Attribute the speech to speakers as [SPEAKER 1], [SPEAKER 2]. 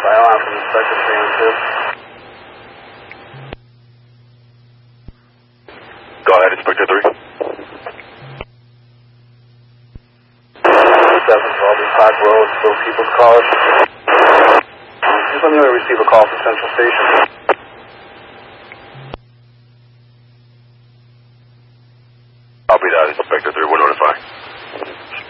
[SPEAKER 1] File out from Inspector 312.
[SPEAKER 2] Go ahead, Inspector 3.
[SPEAKER 1] 712 Park Road, Bill People's College. Just let me know I receive a call from Central Station.